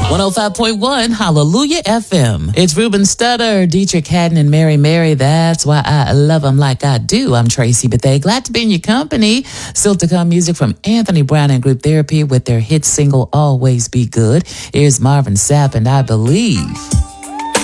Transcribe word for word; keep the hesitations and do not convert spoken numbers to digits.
one oh five point one Hallelujah F M. It's Ruben Studdard, Dietrich Haddon, and Mary Mary. That's why I love them like I do. I'm Tracy Bethea. Glad to be in your company. Still to come music from Anthony Brown and Group Therapy with their hit single, Always Be Good. Here's Marvin Sapp and I Believe.